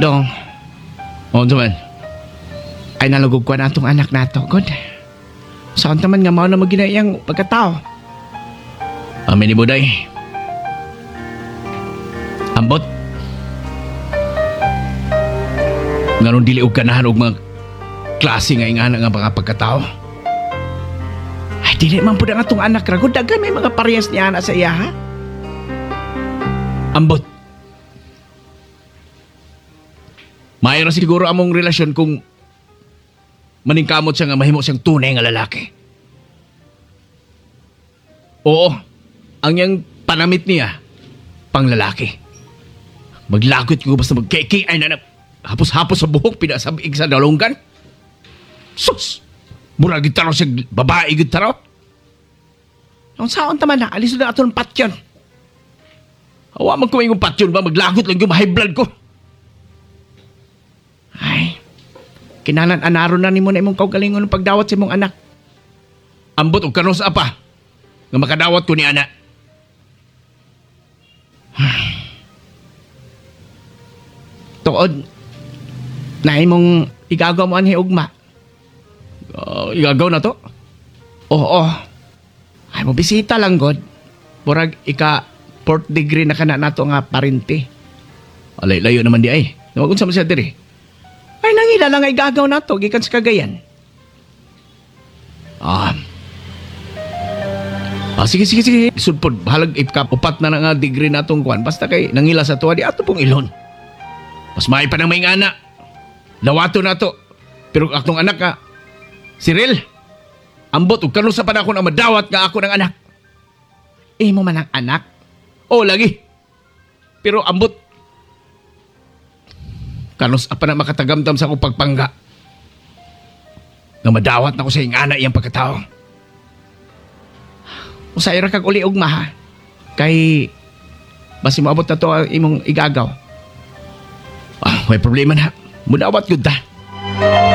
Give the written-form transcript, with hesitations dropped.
Dong. O, naman. Ay nalugog ko na itong anak na to, God. Saan naman nga mao na maginayang pagkatao? Amin ni Buday. Ambot. Nga nung dili og ganahan og mga klase nga ingana nga mga pagkatao. Ay, dili man po na nga itong anak ra. God, dagan may mga parehas niya na sa iya, ha? Ambot. Mayroon siguro among relasyon kung maningkamot siya nga mahimo siyang tunay nga lalaki. Oo, ang yang panamit niya, pang lalaki. Maglakot ko basta magkiki ay na hapos-hapos sa buhok, pinasabig sa dalunggan. Sus! Mura gitaro siya, babae gitaro. Ang saon taman na, alis na ato ng patyon. Hawa man ko yung patyon ba, maglagot lang yung high blood ko. Ay, kinanan anaro na ni mo na imong kaugalingon ng pagdawat sa imong anak. Ambot og kanos apa nga makadawat ko ni anak. Tuod na imong igagaw mo anhi ugma. Igagaw na to? Oo. Ay mo bisita lang god. Murag ika 4th degree na kana nato nga parente. Alay layo naman di ay. Nawagun sa masya diri. Ay, nangila lang ay gagaw na to, gikan sa Cagayan. Sige. Sudpod, halag upat na nga degree na itong kwan. Basta kay nangila sa tuwa, di ato pong ilon. Mas may pa ng may anak. Lawato na to. Pero akong anak ka, Cyril, ambot, ug kanusa pa na ako na madawat nga ako ng anak. Mo man ang anak? Oo, lagi. Pero ambot, kanos apa na makatagamdam sa akong pagpangga nga madawat na ko sa ingana iyang pagkatao. Usay ra kag uli og maha kay basi moabot na to ang imong igagaw. May problema na. Mudawat gyud ta.